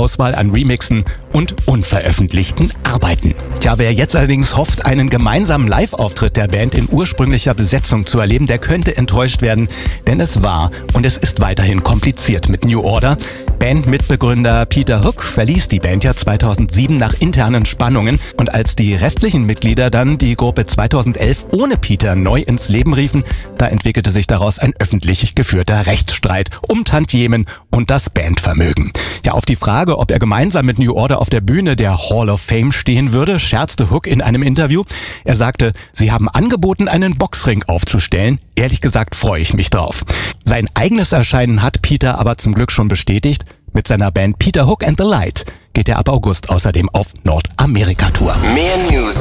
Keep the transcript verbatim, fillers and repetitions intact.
Auswahl an Remixen und unveröffentlichten Arbeiten. Tja, wer jetzt allerdings hofft, einen gemeinsamen Live-Auftritt der Band in ursprünglicher Besetzung zu erleben, der könnte enttäuscht werden, denn es war und es ist weiterhin kompliziert mit New Order. Bandmitbegründer Peter Hook verließ die Band ja zweitausendsieben nach internen Spannungen und als die restlichen Mitglieder dann die Gruppe zweitausendelf ohne Peter neu ins Leben riefen, da entwickelte sich daraus ein öffentlich geführter Rechtsstreit um Tantiemen und das Bandvermögen. Ja, auf die Frage, ob er gemeinsam mit New Order auf der Bühne der Hall of Fame stehen würde, scherzte Hook in einem Interview. Er sagte, sie haben angeboten, einen Boxring aufzustellen. Ehrlich gesagt freue ich mich drauf. Sein eigenes Erscheinen hat Peter aber zum Glück schon bestätigt. Mit seiner Band Peter Hook and the Light geht er ab August außerdem auf Nordamerika-Tour. Mehr News